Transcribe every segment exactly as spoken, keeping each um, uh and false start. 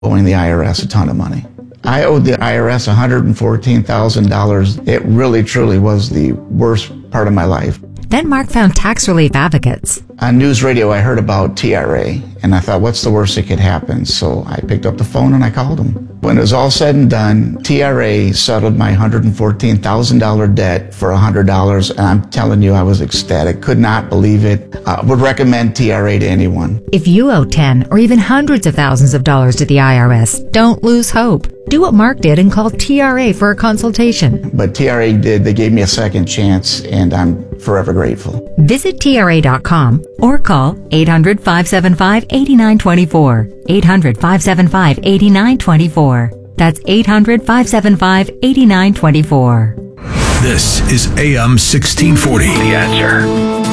owing the I R S a ton of money. I owed the I R S one hundred fourteen thousand dollars. It really, truly was the worst part of my life. Then Mark found tax relief advocates. On news radio, I heard about T R A, and I thought, what's the worst that could happen? So I picked up the phone and I called them. When it was all said and done, T R A settled my one hundred fourteen thousand dollars debt for one hundred dollars, and I'm telling you, I was ecstatic. Could not believe it. Uh, would recommend T R A to anyone. If you owe ten or even hundreds of thousands of dollars to the I R S, don't lose hope. Do what Mark did and call T R A for a consultation. But T R A did. They gave me a second chance, and I'm forever grateful. Visit T R A dot com or call eight hundred, five seven five, eight nine two four. eight hundred, five seven five, eight nine two four. That's eight hundred, five seven five, eight nine two four. This is A M sixteen forty. The Answer.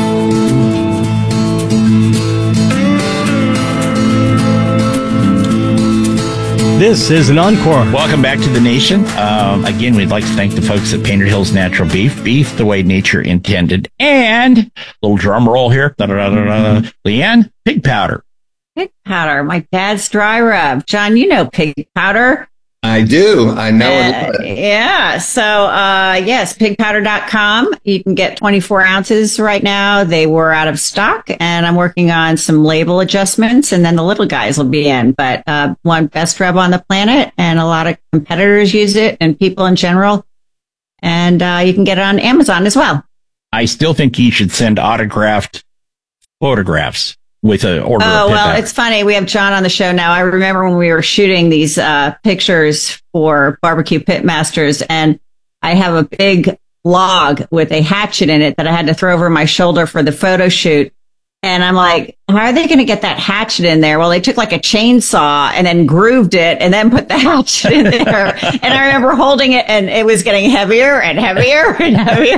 This is an encore. Welcome back to the nation. Um, again, we'd like to thank the folks at Painted Hills Natural Beef, beef the way nature intended, and little drum roll here, mm-hmm. Leanne, pig powder. Pig powder, my dad's dry rub. John, you know pig powder. I do. I know uh, it. Yeah. So, uh, yes, pig powder dot com. You can get twenty-four ounces right now. They were out of stock, and I'm working on some label adjustments, and then the little guys will be in. But uh, one best rub on the planet, and a lot of competitors use it, and people in general. And uh, you can get it on Amazon as well. I still think you should send autographed photographs with an order. Oh, of well, powder. it's funny. We have John on the show now. I remember when we were shooting these uh, pictures for Barbecue Pitmasters, and I have a big log with a hatchet in it that I had to throw over my shoulder for the photo shoot. And I'm like, how are they going to get that hatchet in there? Well, they took like a chainsaw and then grooved it and then put the hatchet in there. And I remember holding it, and it was getting heavier and heavier and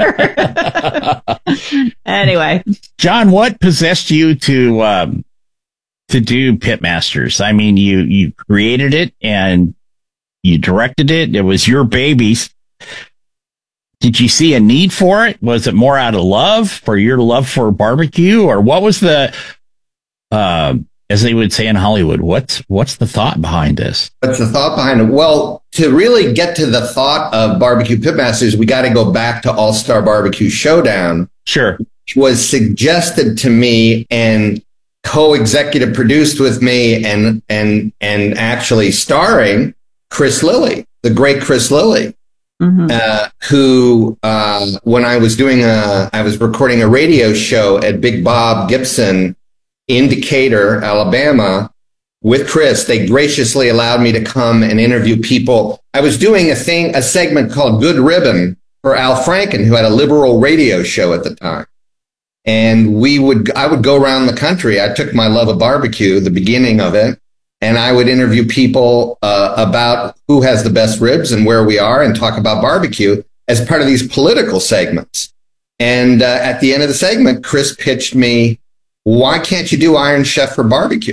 heavier. Anyway. John, what possessed you to um, to do Pitmasters? I mean, you, you created it and you directed it. It was your baby. Did you see a need for it? Was it more out of love for your love for barbecue, or what was the, uh, as they would say in Hollywood, what's what's the thought behind this? What's the thought behind it? Well, to really get to the thought of Barbecue Pitmasters, we got to go back to All-Star Barbecue Showdown. Sure. Which was suggested to me and co-executive produced with me and and and actually starring Chris Lilly, the great Chris Lilly. Mm-hmm. Uh, who, uh, when I was doing a, I was recording a radio show at Big Bob Gibson in Decatur, Alabama, with Chris. They graciously allowed me to come and interview people. I was doing a thing, a segment called Good Ribbon for Al Franken, who had a liberal radio show at the time. And we would, I would go around the country. I took my love of barbecue, the beginning of it, and I would interview people uh, about who has the best ribs and where we are, and talk about barbecue as part of these political segments. And uh, at the end of the segment, Chris pitched me, why can't you do Iron Chef for barbecue?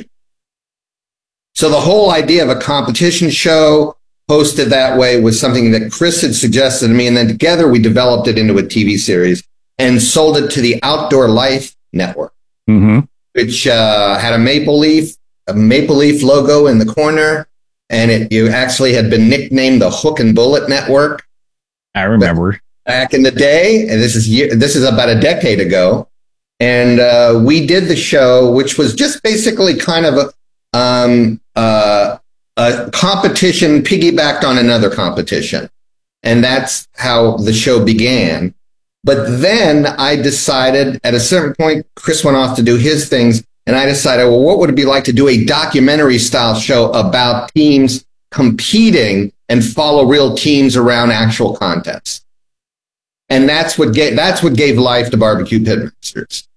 So the whole idea of a competition show hosted that way was something that Chris had suggested to me. And then together we developed it into a T V series and sold it to the Outdoor Life Network, mm-hmm. which uh, had a maple leaf, a maple leaf logo in the corner. And it you actually had been nicknamed the Hook and Bullet Network. I remember. Back in the day, and this is year, this is about a decade ago. And uh, we did the show, which was just basically kind of a, um, uh, a competition piggybacked on another competition. And that's how the show began. But then I decided at a certain point, Chris went off to do his things. And I decided, well, what would it be like to do a documentary style show about teams competing and follow real teams around actual contests? And that's what gave, that's what gave life to Barbecue Pitmasters.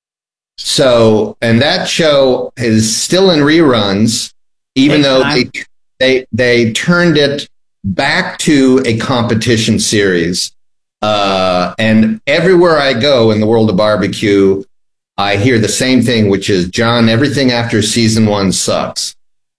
So, and that show is still in reruns, even though they, they, they turned it back to a competition series. Uh, and everywhere I go in the world of barbecue, I hear the same thing, which is, John, everything after season one sucks.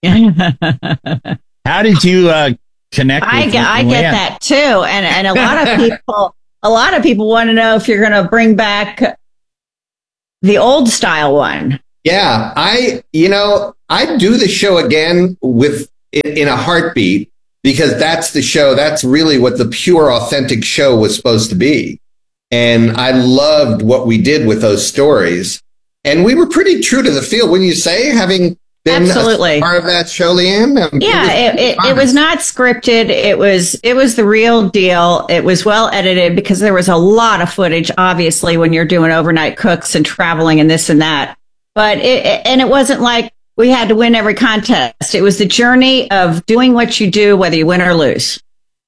How did you uh, connect with I get, I get that too. And, and a lot of people, a lot of people want to know if you're going to bring back the old style one. Yeah, I, you know, I'd do the show again with in, in a heartbeat, because that's the show. That's really what the pure, authentic show was supposed to be. And I loved what we did with those stories. And we were pretty true to the field, wouldn't you say, having been Absolutely. a part of that show, Leanne? Um, Yeah, it, it, it, it was not scripted. It was it was the real deal. It was well edited because there was a lot of footage, obviously, when you're doing overnight cooks and traveling and this and that. But it, it and it wasn't like we had to win every contest. It was the journey of doing what you do, whether you win or lose.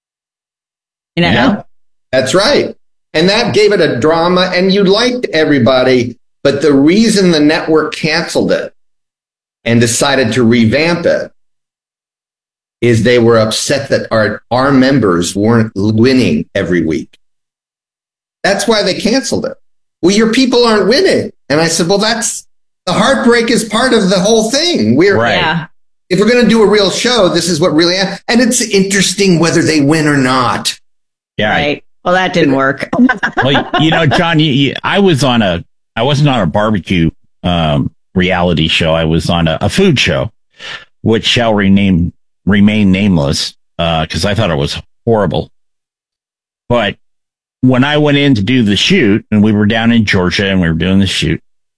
You know? Yeah, that's right. And that gave it a drama, and you liked everybody. But the reason the network canceled it and decided to revamp it is they were upset that our, our members weren't winning every week. That's why they canceled it. Well, your people aren't winning. And I said, well, that's the heartbreak is part of the whole thing. We're, Right. Yeah. if we're going to do a real show, this is what really, and it's interesting whether they win or not. Yeah. Right. Well, that didn't work. Well, you know, John, you, you, I was on a, I wasn't on a barbecue um, reality show. I was on a, a food show, which shall rename, remain nameless because uh, I thought it was horrible. But when I went in to do the shoot, and we were down in Georgia and we were doing the shoot,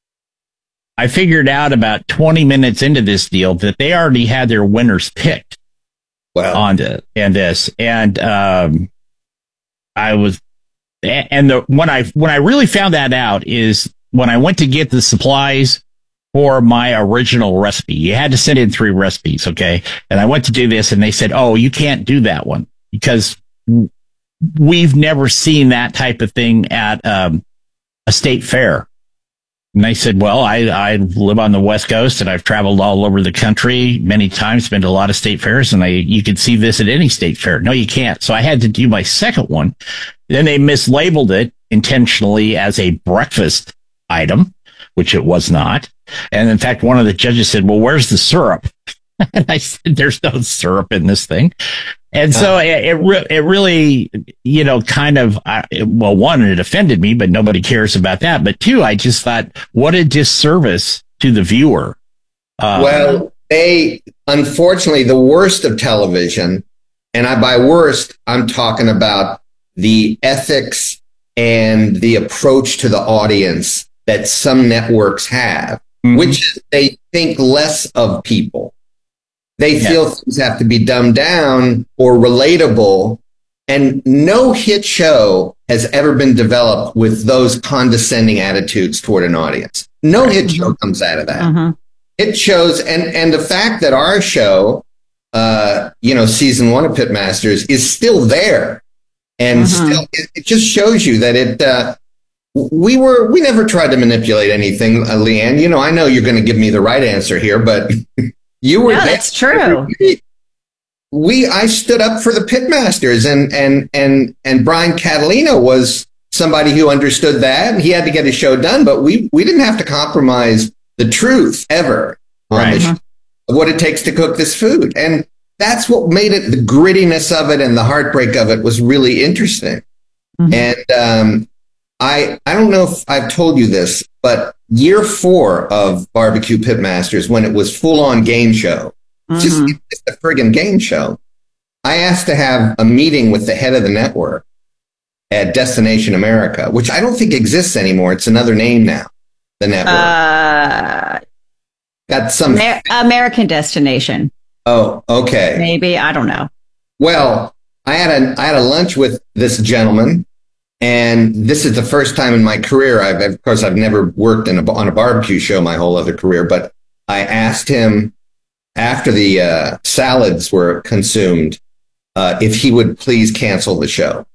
I figured out about twenty minutes into this deal that they already had their winners picked. Wow. On the, and this, and um, I was, and the when I when I really found that out is when I went to get the supplies for my original recipe. You had to send in three recipes, okay? And I went to do this, and they said, "Oh, you can't do that one because we've never seen that type of thing at um, a state fair." And I said, well, I, I live on the West Coast and I've traveled all over the country many times, been to a lot of state fairs, and I, you can see this at any state fair. No, you can't. So I had to do my second one. Then they mislabeled it intentionally as a breakfast item, which it was not. And in fact, one of the judges said, well, where's the syrup? And I said, there's no syrup in this thing. And so it it, re- it really, you know, kind of, uh, it, well, one, it offended me, but nobody cares about that. But two, I just thought, what a disservice to the viewer. Uh, Well, they, unfortunately, the worst of television, and I, by worst, I'm talking about the ethics and the approach to the audience that some networks have, Mhm. which is they think less of people. They Yeah. feel things have to be dumbed down or relatable. And no hit show has ever been developed with those condescending attitudes toward an audience. No hit show comes out of that. Mhm. It shows, and, and the fact that our show, uh, you know, season one of Pitmasters is still there. And Mhm. still, it, it just shows you that it, uh, we were, we never tried to manipulate anything, uh, Leanne. You know, I know you're going to give me the right answer here, but you were No, there. that's true. We, I stood up for the Pitmasters, and, and, and, and Brian Catalino was somebody who understood that, and he had to get his show done, but we, we didn't have to compromise the truth ever on Right. the show of what it takes to cook this food. And that's what made it, the grittiness of it and the heartbreak of it was really interesting. Mhm. And, um, I, I don't know if I've told you this, but year four of Barbecue Pitmasters, when it was full on game show, just, Mhm. just a friggin' game show, I asked to have a meeting with the head of the network at Destination America, which I don't think exists anymore. It's another name now, the network. Uh, Got some, Amer- American Destination, oh, okay. maybe. I don't know. Well, I had a, I had a lunch with this gentleman, and this is the first time in my career. I've, of course, I've never worked in a, on a barbecue show my whole other career, but I asked him after the uh, salads were consumed, uh, if he would please cancel the show.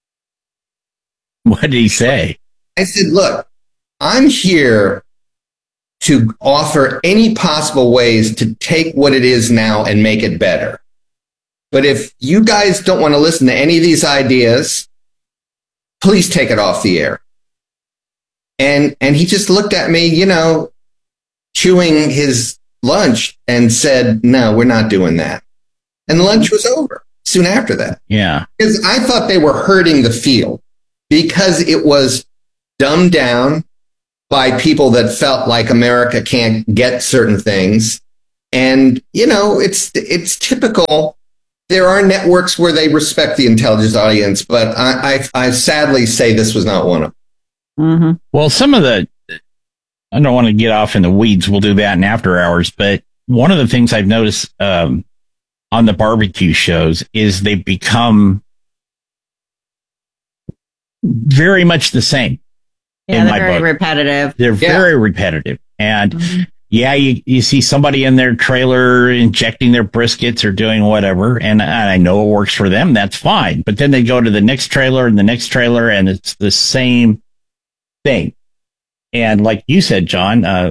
what did he say? I said, look, I'm here to offer any possible ways to take what it is now and make it better. But if you guys don't want to listen to any of these ideas, please take it off the air. And, and he just looked at me, you know, chewing his lunch and said, no, we're not doing that. And lunch was over soon after that. Yeah. Because I thought they were hurting the field because it was dumbed down by people that felt like America can't get certain things. And, you know, it's it's typical. There are networks where they respect the intelligence audience, but I, I, I sadly say this was not one of them. Mm-hmm. Well, some of the, I don't want to get off in the weeds. We'll do that in after hours. But one of the things I've noticed um, on the barbecue shows is they become very much the same. Yeah, they're very book. repetitive. They're yeah. very repetitive. And mm-hmm. yeah, you, you see somebody in their trailer injecting their briskets or doing whatever. And I know it works for them. That's fine. But then they go to the next trailer and the next trailer, and it's the same thing. And like you said, John, uh,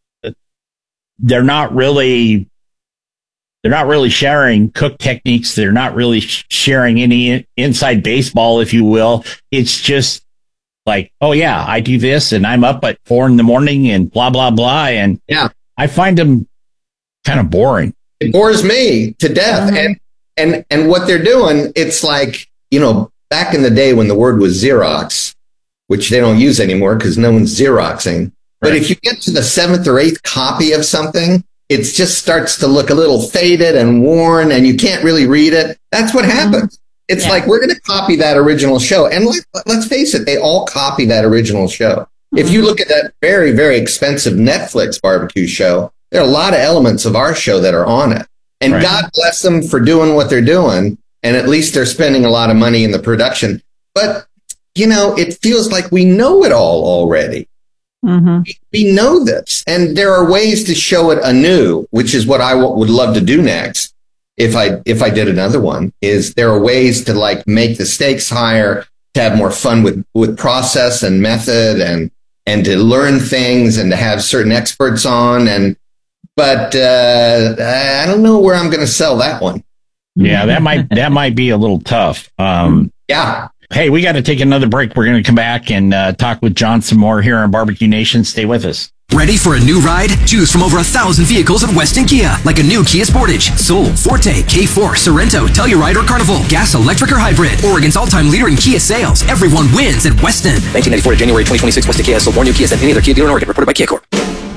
they're not really, they're not really sharing cook techniques. They're not really sharing any inside baseball, if you will. It's just like, oh yeah, I do this and I'm up at four in the morning and blah, blah, blah. And yeah, I find them kind of boring. It bores me to death. Mm-hmm. And, and, and what they're doing, it's like, you know, back in the day when the word was Xerox, which they don't use anymore because no one's Xeroxing. But right. if you get to the seventh or eighth copy of something, it just starts to look a little faded and worn and you can't really read it. That's what happens. It's yeah. like, we're going to copy that original show. And let, let's face it, they all copy that original show. Mm-hmm. If you look at that very, very expensive Netflix barbecue show, there are a lot of elements of our show that are on it. And right. God bless them for doing what they're doing. And at least they're spending a lot of money in the production. But, you know, it feels like we know it all already. Mm-hmm. We, we know this. And there are ways to show it anew, which is what I w- would love to do next. If I, if I did another one, is there are ways to like make the stakes higher, to have more fun with, with process and method and, and to learn things and to have certain experts on. And, but, uh, I don't know where I'm going to sell that one. Yeah, that might, that might be a little tough. Um, yeah. Hey, we got to take another break. We're going to come back and uh, talk with John some more here on Barbecue Nation. Stay with us. Ready for a new ride? Choose from over a thousand vehicles at Weston Kia, like a new Kia Sportage, Soul, Forte, K four, Sorento, Telluride, or Carnival. Gas, electric, or hybrid. Oregon's all-time leader in Kia sales. Everyone wins at Weston. nineteen ninety-four to January twenty twenty-six, Weston Kia sold more new Kias than any other Kia dealer in Oregon. Reported by Kia Corp.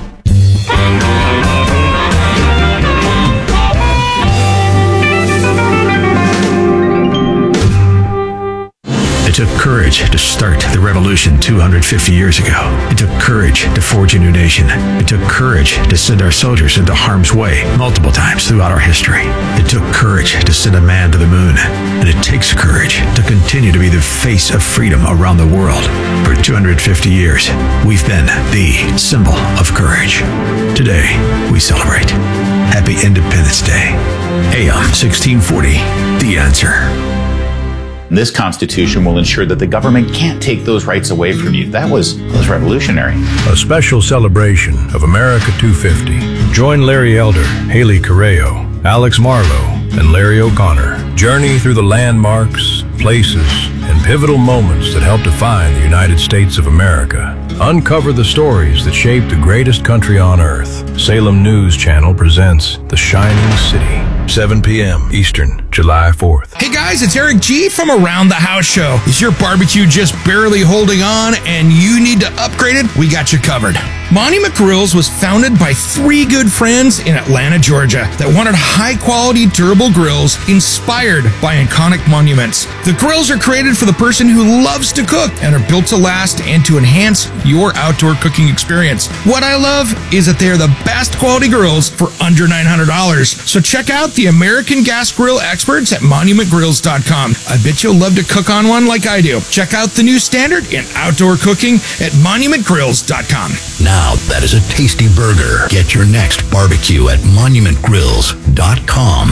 It took courage to start the revolution two hundred fifty years ago. It took courage to forge a new nation. It took courage to send our soldiers into harm's way multiple times throughout our history. It took courage to send a man to the moon. And it takes courage to continue to be the face of freedom around the world. For two hundred fifty years, we've been the symbol of courage. Today, we celebrate. Happy Independence Day. A M sixteen forty, The Answer. This Constitution will ensure that the government can't take those rights away from you. That was, that was revolutionary. A special celebration of America two fifty. Join Larry Elder, Haley Correo, Alex Marlowe, and Larry O'Connor. Journey through the landmarks, places, and pivotal moments that help define the United States of America. Uncover the stories that shaped the greatest country on earth. Salem News Channel presents The Shining City. seven p.m. Eastern, July fourth. Hey guys, it's Eric G. from Around the House Show. Is your barbecue just barely holding on and you need to upgrade it? We got you covered. Monument Grills was founded by three good friends in Atlanta, Georgia that wanted high-quality, durable grills inspired by iconic monuments. The grills are created for the person who loves to cook and are built to last and to enhance your outdoor cooking experience. What I love is that they are the best quality grills for under nine hundred dollars. So check out the American Gas Grill experts at monument grills dot com. I bet you'll love to cook on one like I do. Check out the new standard in outdoor cooking at monument grills dot com. Now that is a tasty burger. Get your next barbecue at monument grills dot com.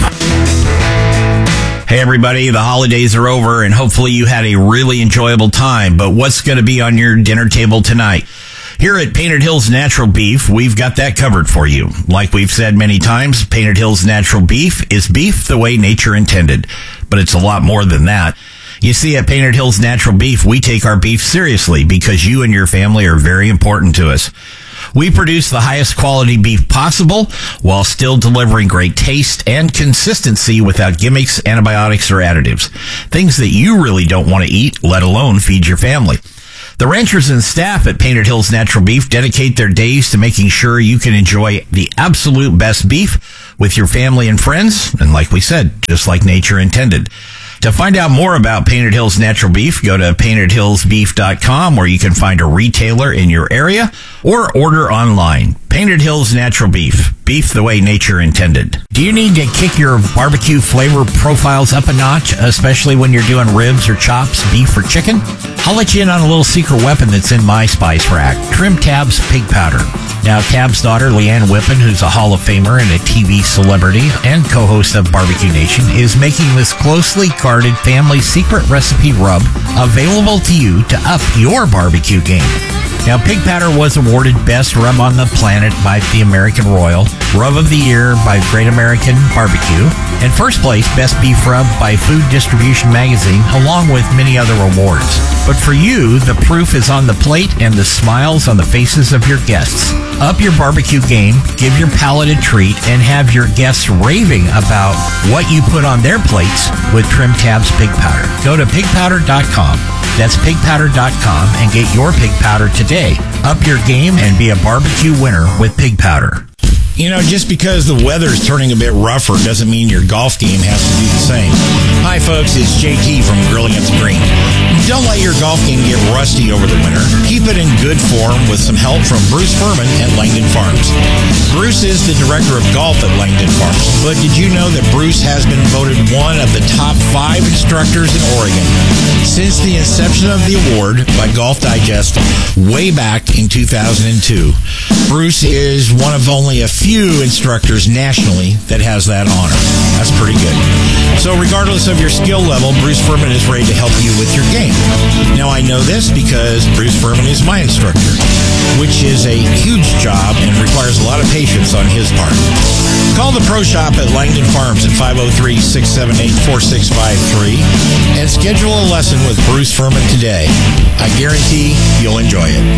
Hey everybody, the holidays are over and hopefully you had a really enjoyable time, but what's going to be on your dinner table tonight? Here at Painted Hills Natural Beef, we've got that covered for you. Like we've said many times, Painted Hills Natural Beef is beef the way nature intended, but it's a lot more than that. You see, at Painted Hills Natural Beef, we take our beef seriously because you and your family are very important to us. We produce the highest quality beef possible while still delivering great taste and consistency without gimmicks, antibiotics, or additives. Things that you really don't want to eat, let alone feed your family. The ranchers and staff at Painted Hills Natural Beef dedicate their days to making sure you can enjoy the absolute best beef with your family and friends, and like we said, just like nature intended. To find out more about Painted Hills Natural Beef, go to painted hills beef dot com, where you can find a retailer in your area or order online. Painted Hills Natural Beef. Beef the way nature intended. Do you need to kick your barbecue flavor profiles up a notch, especially when you're doing ribs or chops, beef or chicken? I'll let you in on a little secret weapon that's in my spice rack, Trim Tabs Pig Powder. Now, Tab's daughter, Leanne Whippen, who's a Hall of Famer and a T V celebrity and co-host of Barbecue Nation, is making this closely guarded family secret recipe rub available to you to up your barbecue game. Now, Pig Powder was awarded Best Rub on the Planet by the American Royal, Rub of the Year by Great American Barbecue, and first place Best Beef Rub by Food Distribution Magazine, along with many other awards. But for you, the proof is on the plate and the smiles on the faces of your guests. Up your barbecue game, give your palate a treat, and have your guests raving about what you put on their plates with Trim Tabs Pig Powder. Go to pig powder dot com. That's pig powder dot com and get your pig powder today. Up your game and be a barbecue winner with Pig Powder. You know, just because the weather's turning a bit rougher doesn't mean your golf game has to do the same. Hi, folks, it's J T from Grilling at the Green. Don't let your golf game get rusty over the winter. Keep it in good form with some help from Bruce Furman at Langdon Farms. Bruce is the director of golf at Langdon Farms. But did you know that Bruce has been voted one of the top five instructors in Oregon since the inception of the award by Golf Digest way back in two thousand two? Bruce is one of only a few instructors nationally that has that honor. That's pretty good. So regardless of your skill level, Bruce Furman is ready to help you with your game. Now, I know this because Bruce Furman is my instructor, which is a huge job and requires a lot of patience on his part. Call the Pro Shop at Langdon Farms at five oh three, six seven eight, four six five three and schedule a lesson with Bruce Furman today. I guarantee you'll enjoy it.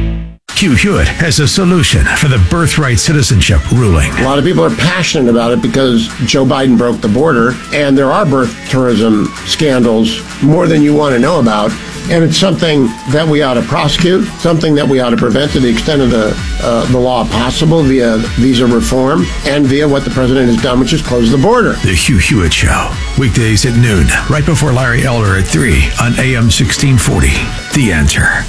Hugh Hewitt has a solution for the birthright citizenship ruling. A lot of people are passionate about it because Joe Biden broke the border, and there are birth tourism scandals more than you want to know about. And it's something that we ought to prosecute, something that we ought to prevent to the extent of the uh, the law possible via visa reform and via what the president has done, which is close the border. The Hugh Hewitt Show, weekdays at noon, right before Larry Elder at three on A M sixteen forty. The Answer.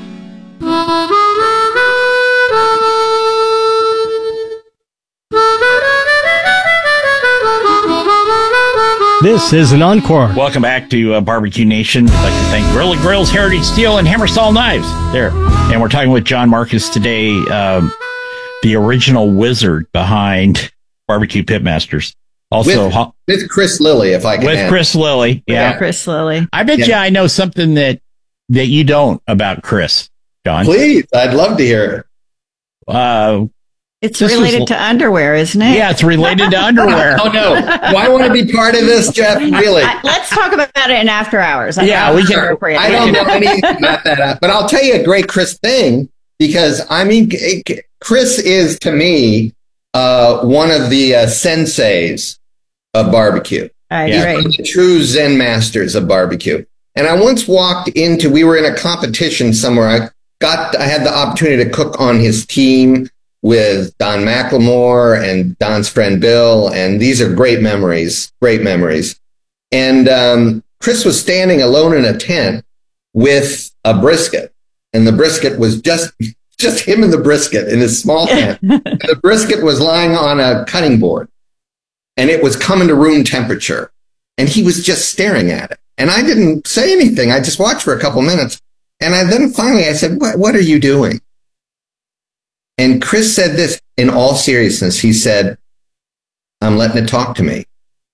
This is an encore. Welcome back to uh, Barbecue Nation. I'd like to thank Gorilla Grills, Heritage Steel, and Hammerstall Knives. There. And we're talking with John Marcus today, um, the original wizard behind Barbecue Pitmasters. Also, with, ho- with Chris Lilly, if I can With add. Chris Lilly. Yeah. Chris Lilly. I bet Yeah. you I know something that, that you don't about Chris, John. Please, I'd love to hear it. Uh, It's This related was- to underwear, isn't it? yeah, it's related to underwear. Oh, no. Do I want to be part of this, Jeff? Really? I- let's talk about it in after hours. I Yeah, know we it's can- appropriate. I don't know anything about that. But I'll tell you a great Chris thing, because, I mean, it- Chris is, to me, uh, one of the uh, senseis of barbecue. I Yeah. agree. One of the true Zen masters of barbecue. And I once walked into, we were in a competition somewhere. I got, I had the opportunity to cook on his team with Don McLemore and Don's friend Bill. And these are great memories, great memories. And um, Chris was standing alone in a tent with a brisket. And the brisket was just, just him and the brisket in his small tent. And the brisket was lying on a cutting board. And it was coming to room temperature. And he was just staring at it. And I didn't say anything. I just watched for a couple minutes. And I then finally I said, what, what are you doing? And Chris said this in all seriousness. He said, I'm letting it talk to me.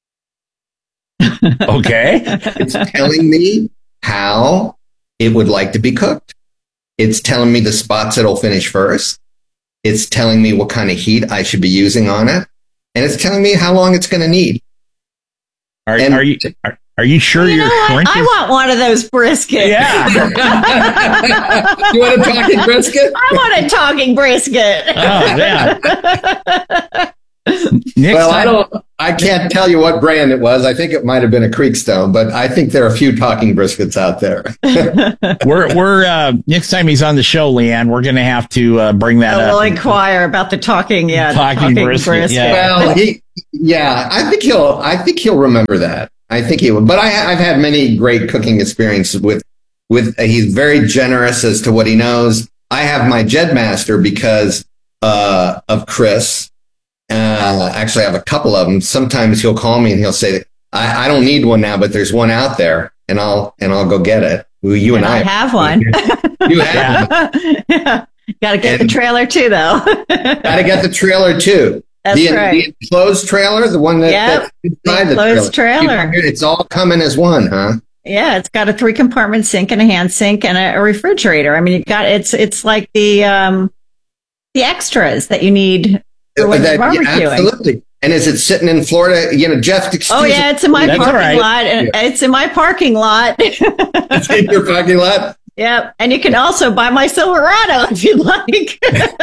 Okay. It's telling me how it would like to be cooked. It's telling me the spots it'll finish first. It's telling me what kind of heat I should be using on it. And it's telling me how long it's going to need. Are, And- are you are, are you sure You your know what? shrink I is? want one of those briskets. Yeah. You want a talking brisket? I want a talking brisket. Oh, yeah. Next well, time- I don't. I can't tell you what brand it was. I think it might have been a Creekstone, but I think there are a few talking briskets out there. we're we're uh, next time he's on the show, Leanne, we're going to have to uh, bring that I up. will inquire about the talking. Yeah, the Talking talking, brisket, brisket. yeah. Well, he, yeah, I think he'll. I think he'll remember that. I think he will. But I, I've had many great cooking experiences with. With he's very generous as to what he knows. I have my Jedmaster because uh, of Chris. Uh, actually, I have a couple of them. Sometimes he'll call me and he'll say, I, "I don't need one now, but there's one out there," and I'll and I'll go get it. Well, you and, And I I have one. You have one. yeah. Got to get And- the trailer too, though. Got to get the trailer too. That's the, right. the enclosed trailer, the one that, Yep, that's inside the the enclosed trailer. It's all coming as one, huh? Yeah, it's got a three compartment sink and a hand sink and a, a refrigerator. I mean, you got it's it's like the um the extras that you need for when you're That- yeah, barbecuing. absolutely. And is it sitting in Florida? You know, Jeff. Excuse Oh yeah, it's in my That's parking all right. lot. And it's in my parking lot. It's in your parking lot. Yep, and you can also buy my Silverado if you'd like.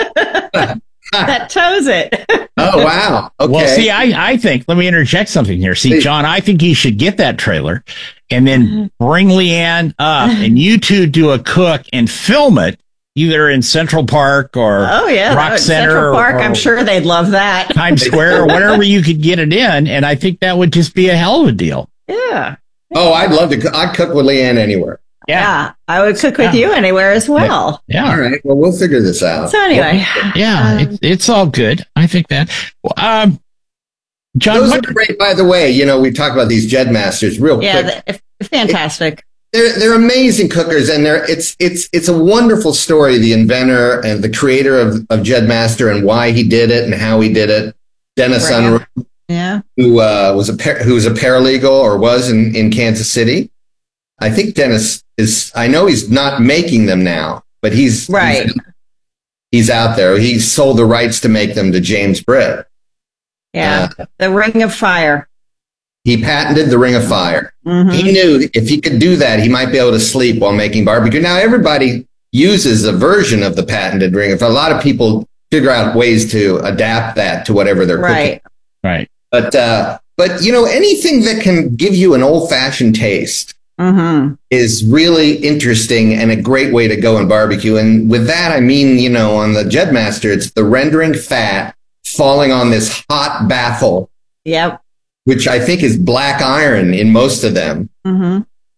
That tows it. Oh wow. Okay. Well, see, I, I think, let me interject something here. See, John, I think you should get that trailer and then bring Leanne up and you two do a cook and film it either in Central Park or Oh yeah, Rock that- Center Central or- Park. or I'm sure they'd love that. Times Square or whatever you could get it in. And I think that would just be a hell of a deal. Yeah. Oh, I'd love to. co- I'd cook with Leanne anywhere. Yeah, I would cook with Yeah. you anywhere as well. Yeah. All right. Well, we'll figure this out. So anyway, Yeah, it, it's all good. I think that. Um, John, Those what, are great, by the way. You know, we talk about these Jedmasters real yeah, quick. the, f- fantastic. They're they're amazing cookers, and they're it's it's it's a wonderful story. The inventor and the creator of of Jedmaster and why he did it and how he did it. Dennis Right. Unruh, Yeah. who uh, was a par- who was a paralegal or was in, in Kansas City. I think Dennis is. I know he's not making them now, but he's Right. He's, he's out there. He sold the rights to make them to James Britt. Yeah. Uh, The Ring of Fire. He patented the Ring of Fire. Mhm. He knew if he could do that, he might be able to sleep while making barbecue. Now everybody uses a version of the patented Ring of Fire. A lot of people figure out ways to adapt that to whatever they're cooking. Right. right. But uh, but you know, anything that can give you an old fashioned taste Mm-hmm. is really interesting and a great way to go in barbecue. And with that, I mean, you know, on the Jedmaster, it's the rendering fat falling on this hot baffle, Yep. which I think is black iron in most of them. Mm-hmm.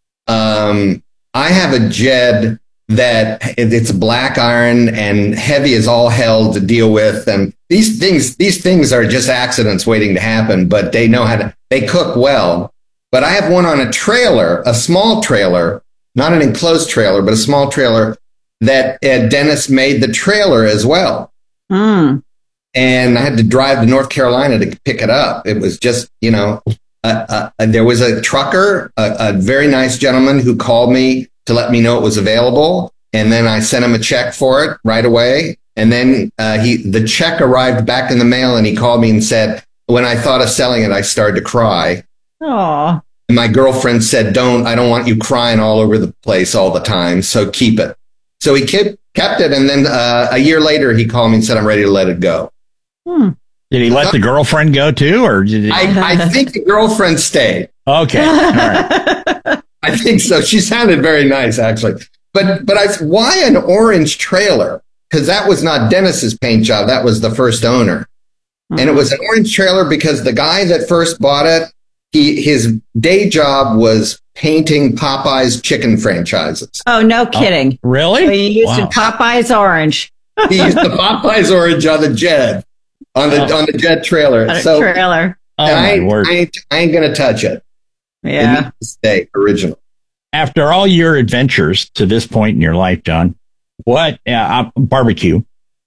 Um, I have a Jed that it- it's black iron and heavy as all hell to deal with. And these things, these things are just accidents waiting to happen, but they know how to, they cook well. But I have one on a trailer, a small trailer, not an enclosed trailer, but a small trailer that uh, Dennis made the trailer as well. Mm. And I had to drive to North Carolina to pick it up. It was just, you know, uh, uh, there was a trucker, a, a very nice gentleman who called me to let me know it was available. And then I sent him a check for it right away. And then uh, he, the check arrived back in the mail and he called me and said, when I thought of selling it, I started to cry. Oh. And my girlfriend said, don't, I don't want you crying all over the place all the time. So keep it. So he kept, kept it. And then uh, a year later, he called me and said, I'm ready to let it go. Hmm. Did he let the girlfriend go too, or did he? I, I think the girlfriend stayed. Okay. All right. I think so. She sounded very nice, actually. But but I why an orange trailer? Because that was not Dennis's paint job. That was the first owner. Mm-hmm. And it was an orange trailer because the guy that first bought it, he his day job was painting Popeye's chicken franchises. Oh, no kidding. Oh, really? So you used Wow. a Popeye's orange. He used the Popeye's orange on the Jed, on the Oh. on the Jed trailer. On a so trailer. Oh, and I, my ain't- word. I, ain't, I ain't gonna touch it. It Yeah. needs to stay original. After all your adventures to this point in your life, John, what uh, uh, barbecue?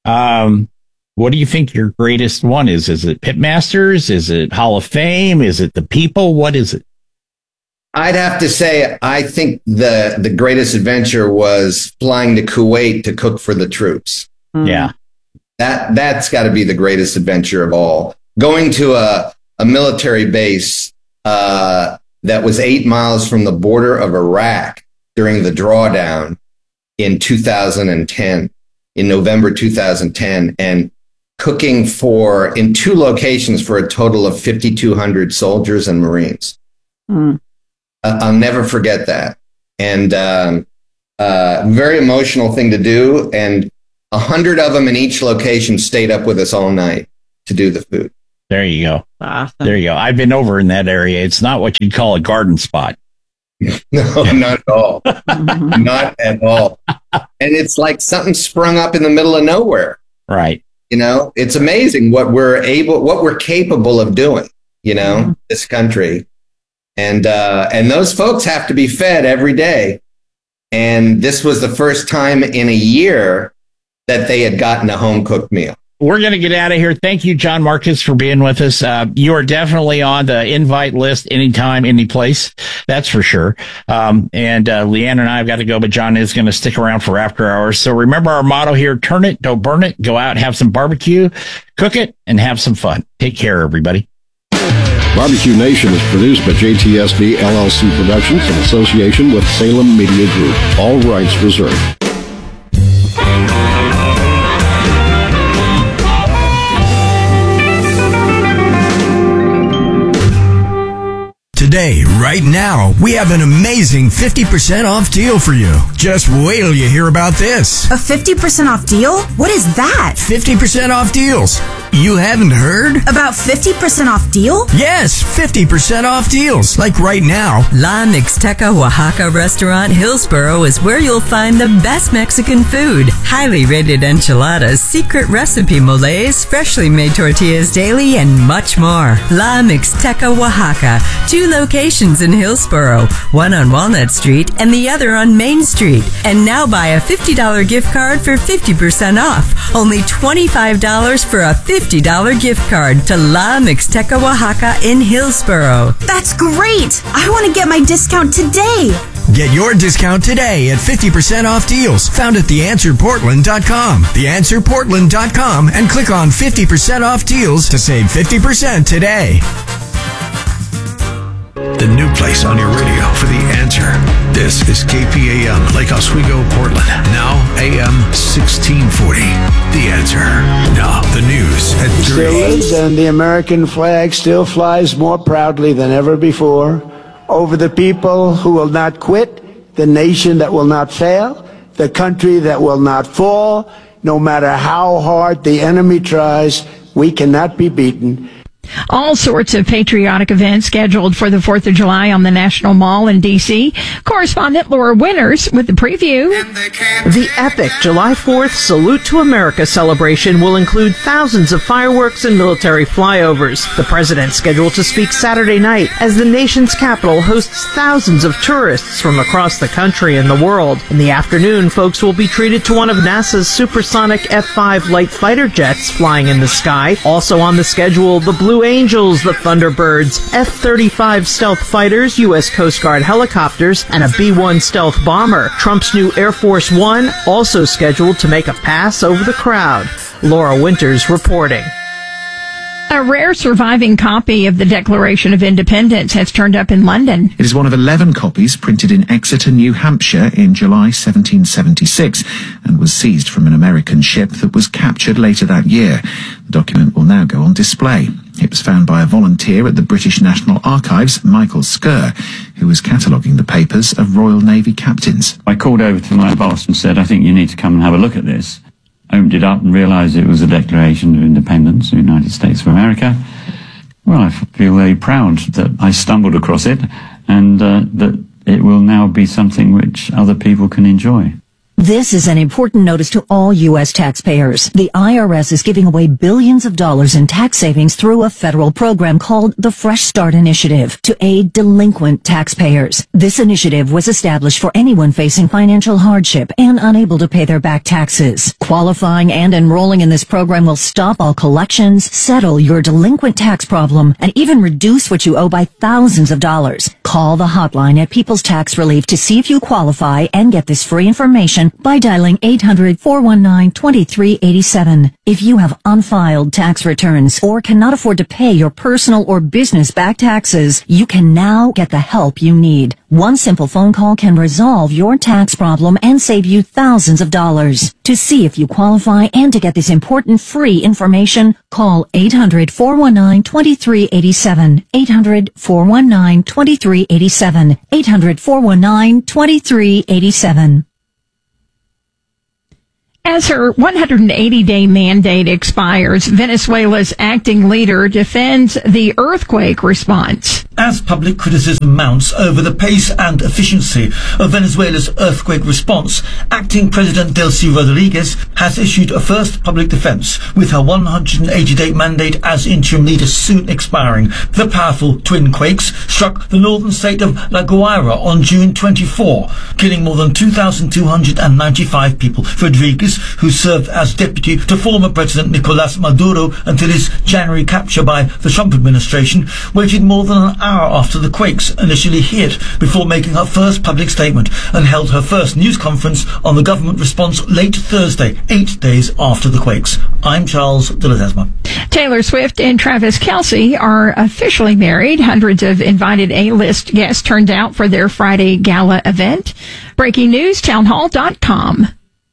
Um, what do you think your greatest one is? Is it Pitmasters? Is it Hall of Fame? Is it the people? What is it? I'd have to say, I think the the greatest adventure was flying to Kuwait to cook for the troops. Mm. Yeah. That that's got to be the greatest adventure of all. Going to a a military base uh, that was eight miles from the border of Iraq during the drawdown in two thousand ten, in November two thousand ten, and cooking for, in two locations, for a total of fifty-two hundred soldiers and Marines. Mm. Uh, I'll never forget that. And um, uh, very emotional thing to do. And a hundred of them in each location stayed up with us all night to do the food. There you go. Awesome. There you go. I've been over in that area. It's not what you'd call a garden spot. No, not at all. Not at all. And it's like something sprung up in the middle of nowhere. Right. You know, it's amazing what we're able, what we're capable of doing, you know, mm-hmm. this country. And, uh, and those folks have to be fed every day. And this was the first time in a year that they had gotten a home cooked meal. We're going to get out of here. Thank you, John Marcus, for being with us. Uh, you are definitely on the invite list anytime, any place. That's for sure. Um, and uh, Leanne and I have got to go, but John is going to stick around for after hours. So remember our motto here, turn it, don't burn it. Go out, have some barbecue, cook it, and have some fun. Take care, everybody. Barbecue Nation is produced by J T S V L L C Productions in association with Salem Media Group. All rights reserved. Today, right now, we have an amazing fifty percent off deal for you. Just wait till you hear about this. A fifty percent off deal? What is that? fifty percent off deals. You haven't heard? About fifty percent off deal? Yes, fifty percent off deals. Like right now. La Mixteca Oaxaca Restaurant Hillsboro is where you'll find the best Mexican food. Highly rated enchiladas, secret recipe moles, freshly made tortillas daily, and much more. La Mixteca Oaxaca. Two locations in Hillsboro. One on Walnut Street and the other on Main Street. And now buy a fifty dollars gift card for fifty percent off. Only twenty-five dollars for a fifty dollars gift card to La Mixteca Oaxaca in Hillsboro. That's great! I want to get my discount today. Get your discount today at fifty percent off deals found at the answer portland dot com. the answer portland dot com and click on fifty percent off deals to save fifty percent today. The new place on your radio for The Answer. This is K P A M, Lake Oswego, Portland. Now A M sixteen forty. The Answer. Now the news at three. Still lives, and the American flag still flies more proudly than ever before over the people who will not quit, the nation that will not fail, the country that will not fall. No matter how hard the enemy tries, we cannot be beaten. All sorts of patriotic events scheduled for the fourth of July on the National Mall in D C. Correspondent Laura Winters with the preview. The epic July fourth Salute to America celebration will include thousands of fireworks and military flyovers. The president scheduled to speak Saturday night as the nation's capital hosts thousands of tourists from across the country and the world. In the afternoon, folks will be treated to one of NASA's supersonic F five light fighter jets flying in the sky. Also on the schedule, the Blue Angels, the Thunderbirds, F thirty-five stealth fighters, U S Coast Guard helicopters, and a B one stealth bomber. Trump's new Air Force One also scheduled to make a pass over the crowd. Laura Winters reporting. A rare surviving copy of the Declaration of Independence has turned up in London. It is one of eleven copies printed in Exeter, New Hampshire in July seventeen seventy-six and was seized from an American ship that was captured later that year. The document will now go on display. It was found by a volunteer at the British National Archives, Michael Skerr, who was cataloguing the papers of Royal Navy captains. I called over to my boss and said, I think you need to come and have a look at this. Opened it up and realised it was a Declaration of Independence of the United States of America. Well, I feel very proud that I stumbled across it and uh, that it will now be something which other people can enjoy. This is an important notice to all U S taxpayers. The I R S is giving away billions of dollars in tax savings through a federal program called the Fresh Start Initiative to aid delinquent taxpayers. This initiative was established for anyone facing financial hardship and unable to pay their back taxes. Qualifying and enrolling in this program will stop all collections, settle your delinquent tax problem, and even reduce what you owe by thousands of dollars. Call the hotline at People's Tax Relief to see if you qualify and get this free information by dialing eight hundred, four one nine, two three eight seven. If you have unfiled tax returns or cannot afford to pay your personal or business back taxes, you can now get the help you need. One simple phone call can resolve your tax problem and save you thousands of dollars. To see if you qualify and to get this important free information, call eight hundred, four one nine, two three eight seven. eight hundred, four one nine, two three eight seven. eight hundred, four one nine, two three eight seven. As her one hundred eighty day mandate expires, Venezuela's acting leader defends the earthquake response. As public criticism mounts over the pace and efficiency of Venezuela's earthquake response, acting President Delcy Rodriguez has issued a first public defense, with her one hundred eighty day mandate as interim leader soon expiring. The powerful twin quakes struck the northern state of La Guaira on June twenty-fourth, killing more than two thousand two hundred ninety-five people. Rodriguez, who served as deputy to former President Nicolas Maduro until his January capture by the Trump administration, waited more than an hour after the quakes initially hit before making her first public statement, and held her first news conference on the government response late Thursday, eight days after the quakes. I'm Charles de Ledesma. Taylor Swift and Travis Kelce are officially married. Hundreds of invited A-list guests turned out for their Friday gala event. Breaking news, townhall dot com.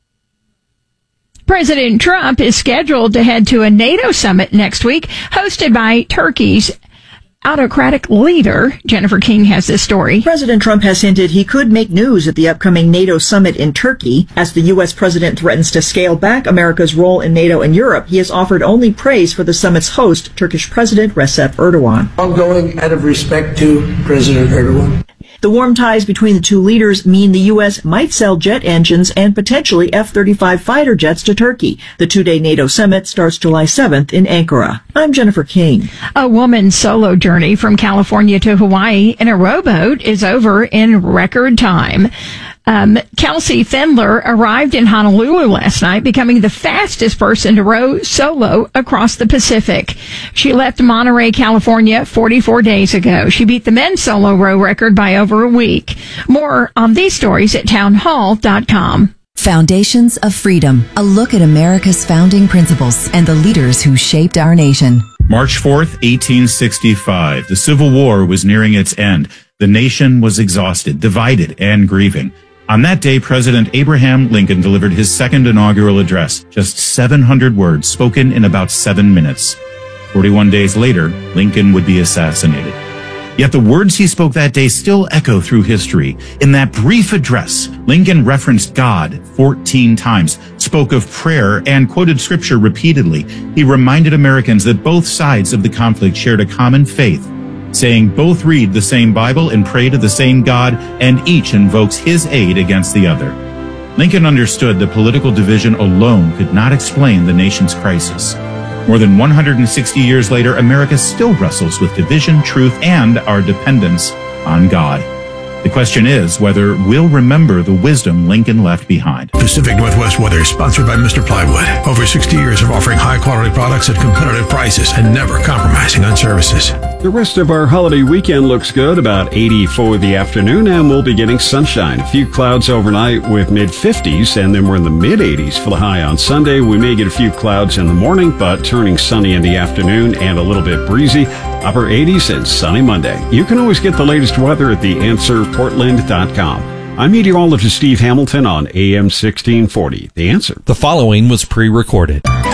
President Trump is scheduled to head to a NATO summit next week, hosted by Turkey's autocratic leader. Jennifer King has this story. President Trump has hinted he could make news at the upcoming NATO summit in Turkey. As the U S president threatens to scale back America's role in NATO and Europe, he has offered only praise for the summit's host, Turkish President Recep Erdogan. Ongoing out of respect to President Erdogan. The warm ties between the two leaders mean the U S might sell jet engines and potentially F thirty-five fighter jets to Turkey. The two-day NATO summit starts July seventh in Ankara. I'm Jennifer King. A woman's solo journey from California to Hawaii in a rowboat is over in record time. Um, Kelsey Fendler arrived in Honolulu last night, becoming the fastest person to row solo across the Pacific. She left Monterey, California forty-four days ago. She beat the men's solo row record by over a week. More on these stories at townhall dot com. Foundations of Freedom, a look at America's founding principles and the leaders who shaped our nation. March fourth, eighteen sixty-five. The Civil War was nearing its end. The nation was exhausted, divided, and grieving. On that day, President Abraham Lincoln delivered his second inaugural address, just seven hundred words spoken in about seven minutes. forty-one days later, Lincoln would be assassinated. Yet the words he spoke that day still echo through history. In that brief address, Lincoln referenced God fourteen times, spoke of prayer, and quoted scripture repeatedly. He reminded Americans that both sides of the conflict shared a common faith, saying both read the same Bible and pray to the same God, and each invokes his aid against the other. Lincoln understood that political division alone could not explain the nation's crisis. More than one hundred sixty years later, America still wrestles with division, truth, and our dependence on God. The question is whether we'll remember the wisdom Lincoln left behind. Pacific Northwest Weather is sponsored by Mister Plywood. Over sixty years of offering high-quality products at competitive prices and never compromising on services. The rest of our holiday weekend looks good, about eighty for the afternoon, and we'll be getting sunshine. A few clouds overnight with mid-fifties, and then we're in the mid-eighties for the high on Sunday. We may get a few clouds in the morning, but turning sunny in the afternoon and a little bit breezy. Upper eighties and sunny Monday. You can always get the latest weather at the answer portland dot com. I'm meteorologist Steve Hamilton on A M sixteen forty. The Answer. The following was pre-recorded.